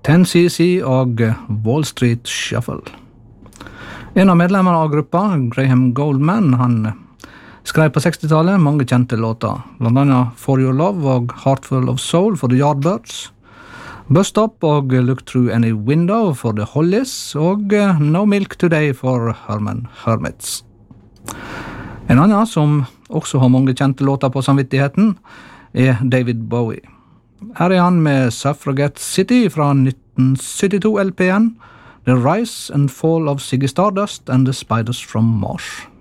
10cc og Wall Street Shuffle. En av medlemmene av gruppa, Graham Goldman, han skrev på 60-tallet mange kjente låter, blant annet For Your Love og Heartful of Soul for The Yardbirds, Bust Up og Look Through Any Window for The Hollies og No Milk Today for Herman Hermits. En annen som også har mange kjente låter på samvittigheten er David Bowie. Her er han med Suffragette City fra 1972 LPN, The Rise and Fall of Ziggy Stardust and the Spiders from Mars.